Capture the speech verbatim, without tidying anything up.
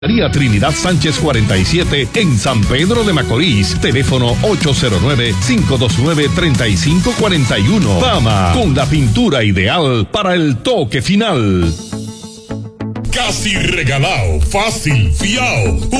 María Trinidad Sánchez cuarenta y siete en San Pedro de Macorís. Teléfono ocho cero nueve, cinco dos nueve, tres cinco cuatro uno. Fama, con la pintura ideal para el toque final. Casi regalado, fácil, fiao.